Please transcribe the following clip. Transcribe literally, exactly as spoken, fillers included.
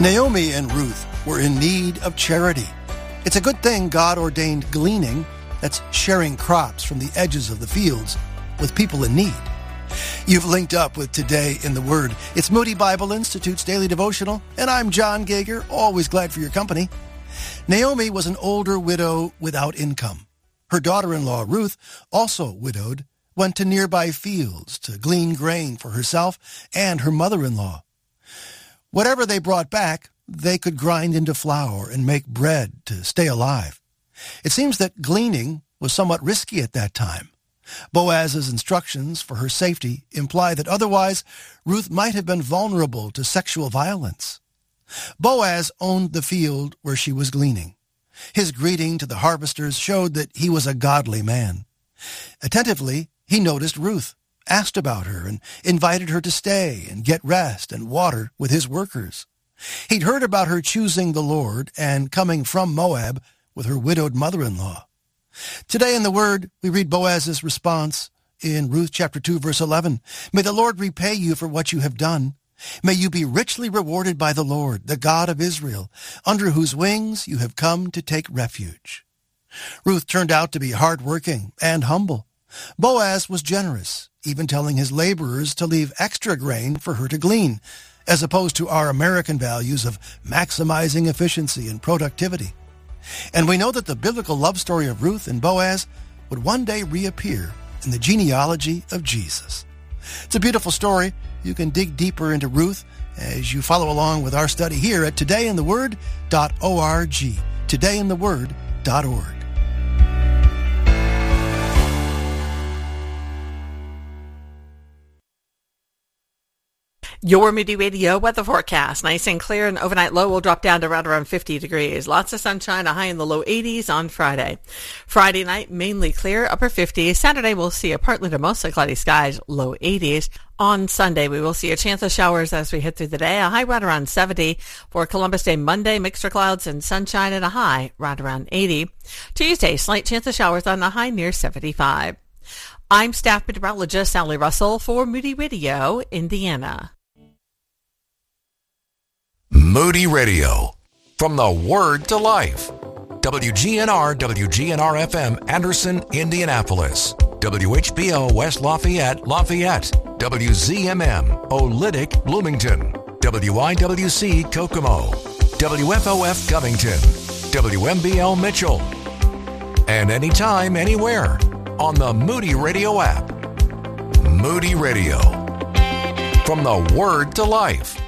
Naomi and Ruth were in need of charity. It's a good thing God ordained gleaning, that's sharing crops from the edges of the fields, with people in need. You've linked up with Today in the Word. It's Moody Bible Institute's daily devotional, and I'm John Gager, always glad for your company. Naomi was an older widow without income. Her daughter-in-law, Ruth, also widowed, went to nearby fields to glean grain for herself and her mother-in-law. Whatever they brought back, they could grind into flour and make bread to stay alive. It seems that gleaning was somewhat risky at that time. Boaz's instructions for her safety imply that otherwise Ruth might have been vulnerable to sexual violence. Boaz owned the field where she was gleaning. His greeting to the harvesters showed that he was a godly man. Attentively, he noticed Ruth, asked about her, and invited her to stay and get rest and water with his workers. He'd heard about her choosing the Lord and coming from Moab with her widowed mother-in-law. Today in the Word, we read Boaz's response in Ruth chapter two, verse eleven. May the Lord repay you for what you have done. May you be richly rewarded by the Lord, the God of Israel, under whose wings you have come to take refuge. Ruth turned out to be hardworking and humble. Boaz was generous, even telling his laborers to leave extra grain for her to glean, as opposed to our American values of maximizing efficiency and productivity. And we know that the biblical love story of Ruth and Boaz would one day reappear in the genealogy of Jesus. It's a beautiful story. You can dig deeper into Ruth as you follow along with our study here at today in the word dot org. today in the word dot org. Your Moody Radio weather forecast. Nice and clear, and overnight low will drop down to right around fifty degrees. Lots of sunshine, a high in the low eighties on Friday. Friday night, mainly clear, upper fifties. Saturday, we'll see a partly to mostly cloudy skies, low eighties. On Sunday, we will see a chance of showers as we head through the day, a high right around seventy. For Columbus Day Monday, mixed clouds and sunshine and a high right around eighty. Tuesday, slight chance of showers on a high near seventy-five. I'm staff meteorologist Sally Russell for Moody Radio, Indiana. Moody Radio, from the Word to Life. W G N R, W G N R F M, Anderson, Indianapolis. W H B O, West Lafayette, Lafayette. W Z M M, Olytic, Bloomington. W I W C, Kokomo. W F O F, Covington. W M B L, Mitchell. And anytime, anywhere, on the Moody Radio app. Moody Radio, from the Word to Life.